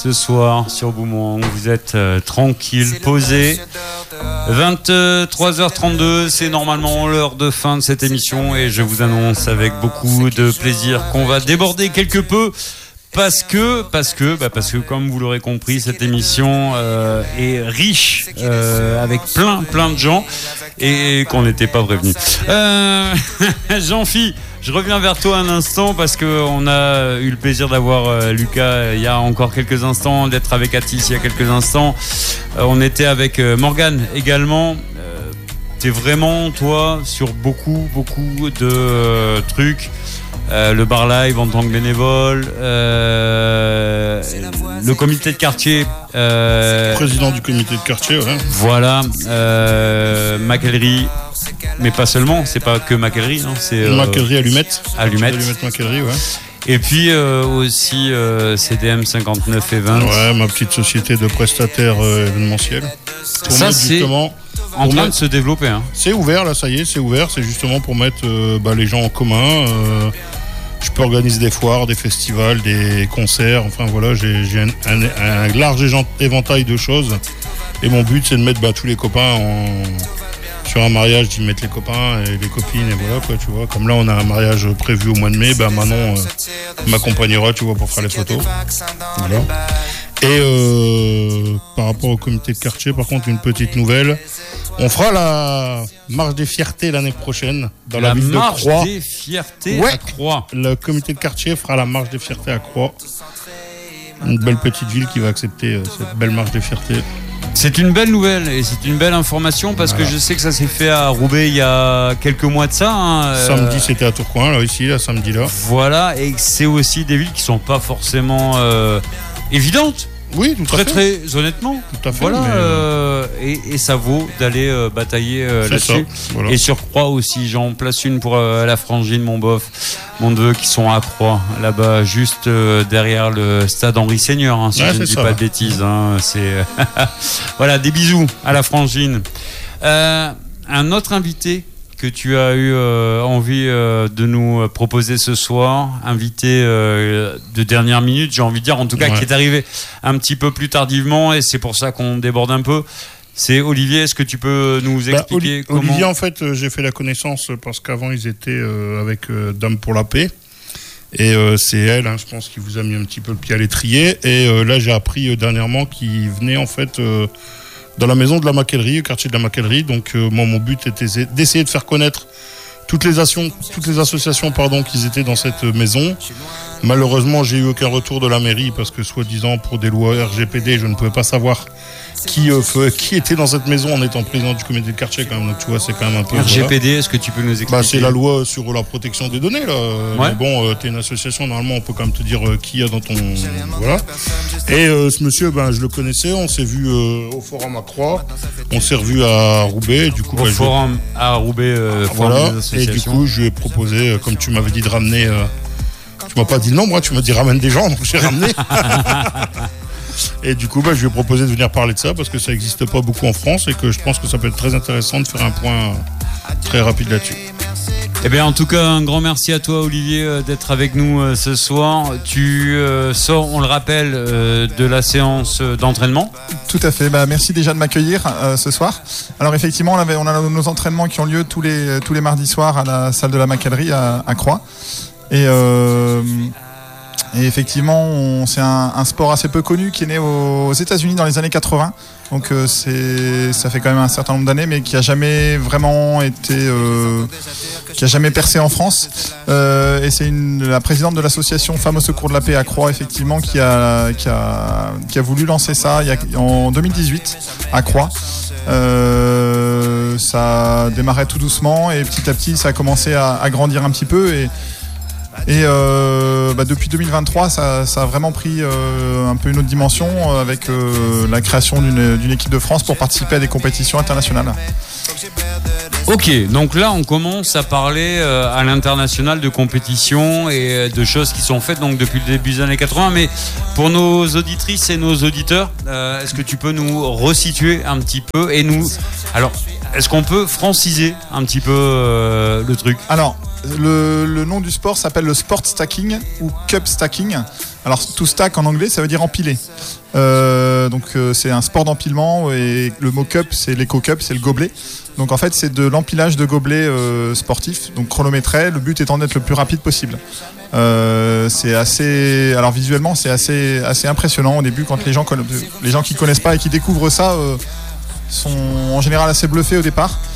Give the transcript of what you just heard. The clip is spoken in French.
ce soir sur Boomerang. Vous êtes tranquille, posé. 23h32, c'est normalement l'heure de fin de cette émission et je vous annonce avec beaucoup de plaisir qu'on va déborder quelque peu. Parce que, comme vous l'aurez compris, cette émission est riche avec plein de gens et qu'on n'était pas prévenus. Jean-Phi, je reviens vers toi un instant parce qu'on a eu le plaisir d'avoir Lucas il y a encore quelques instants, d'être avec Atis il y a quelques instants. On était avec Morgane également. T'es vraiment, toi, sur beaucoup de trucs. Le bar live en tant que bénévole, le comité de quartier, président du comité de quartier, ouais. Voilà, Mackellerie, mais pas seulement, c'est pas que Mackellerie, non, c'est Mackellerie Allumette Mackellerie, ouais. Et puis aussi CDM 59 Events. Ouais, ma petite société de prestataires événementiels. Ça c'est en train de se développer. Hein. C'est ouvert là, ça y est, c'est ouvert. C'est justement pour mettre les gens en commun. Je peux organiser des foires, des festivals, des concerts. Enfin voilà, j'ai un large éventail de choses. Et mon but, c'est de mettre tous les copains sur un mariage, d'y mettre les copains et les copines. Et voilà quoi, tu vois. Comme là, on a un mariage prévu au mois de mai. Manon m'accompagnera, tu vois, pour faire les photos. Voilà. Et par rapport au comité de quartier, par contre, une petite nouvelle. On fera la marche des fiertés l'année prochaine dans la ville de Croix. La marche des fiertés à Croix. Le comité de quartier fera la marche des fiertés à Croix. Une belle petite ville qui va accepter cette belle marche des fiertés. C'est une belle nouvelle et c'est une belle information parce que je sais que ça s'est fait à Roubaix il y a quelques mois de ça. Samedi, c'était à Tourcoing, samedi là. Voilà, et c'est aussi des villes qui sont pas forcément évidentes. Oui, tout à fait. Très honnêtement. Tout à fait. Voilà, et ça vaut d'aller batailler là-dessus. Voilà. Et sur Croix aussi, j'en place une pour la frangine, mon neveu qui sont à Croix, là-bas, juste derrière le stade Henri Seigneur, si je ne dis pas de bêtises. C'est voilà, des bisous à la frangine. Un autre invité que tu as eu envie de nous proposer ce soir, invité de dernière minute, j'ai envie de dire, en tout cas, qui est arrivé un petit peu plus tardivement, et c'est pour ça qu'on déborde un peu. C'est Olivier, est-ce que tu peux nous expliquer comment... Olivier, en fait, j'ai fait la connaissance parce qu'avant, ils étaient avec Dame pour la paix. Et c'est elle, je pense, qui vous a mis un petit peu le pied à l'étrier. Et là, j'ai appris dernièrement qu'il venait, en fait... dans la maison de la Mackellerie, au quartier de la Mackellerie. Donc moi, mon but était d'essayer de faire connaître toutes les associations qui étaient dans cette maison. Malheureusement, j'ai eu aucun retour de la mairie parce que, soi-disant, pour des lois RGPD, je ne pouvais pas savoir qui était dans cette maison en étant président du comité de quartier quand même. Donc tu vois, c'est quand même un peu... RGPD, est-ce que tu peux nous expliquer? C'est la loi sur la protection des données là. Ouais. Mais bon, t'es une association, normalement on peut quand même te dire qui y a dans ton... Voilà. Et ce monsieur, je le connaissais, on s'est vu au Forum à Croix, on s'est revu à Roubaix. Du coup, au Forum à Roubaix, voilà. Et du coup, je lui ai proposé, comme tu m'avais dit de ramener... tu m'as pas dit non, moi tu m'as dit ramène des gens, donc j'ai ramené. Et du coup, je lui ai proposé de venir parler de ça parce que ça n'existe pas beaucoup en France et que je pense que ça peut être très intéressant de faire un point très rapide là-dessus. Eh bien, en tout cas, un grand merci à toi, Olivier, d'être avec nous ce soir. Tu sors, on le rappelle, de la séance d'entraînement. Tout à fait. Merci déjà de m'accueillir ce soir. Alors, effectivement, on a nos entraînements qui ont lieu tous les mardis soirs à la salle de la Mackellerie à Croix. Et effectivement, c'est un sport assez peu connu qui est né aux États-Unis dans les années 80. Donc ça fait quand même un certain nombre d'années, mais qui a jamais vraiment été, qui a jamais percé en France. Et c'est la présidente de l'association Femmes au Secours de la Paix à Croix, effectivement, qui a voulu lancer ça en 2018 à Croix. Ça démarrait tout doucement et petit à petit, ça a commencé à grandir un petit peu et depuis 2023, ça a vraiment pris un peu une autre dimension avec la création d'une équipe de France pour participer à des compétitions internationales. Ok, donc là on commence à parler à l'international de compétitions et de choses qui sont faites donc depuis le début des années 80. Mais pour nos auditrices et nos auditeurs, est-ce que tu peux nous resituer un petit peu et nous... Alors, Est-ce qu'on peut franciser un petit peu le truc? Alors, le nom du sport s'appelle le sport stacking ou cup stacking. Alors, to stack en anglais, ça veut dire empiler. Donc, c'est un sport d'empilement et le mot cup, c'est l'éco-cup, c'est le gobelet. Donc, en fait, c'est de l'empilage de gobelets sportifs, donc chronométrés. Le but étant d'être le plus rapide possible. C'est assez. Alors, visuellement, c'est assez impressionnant au début quand les gens qui connaissent pas et qui découvrent ça sont en général assez bluffés au départ.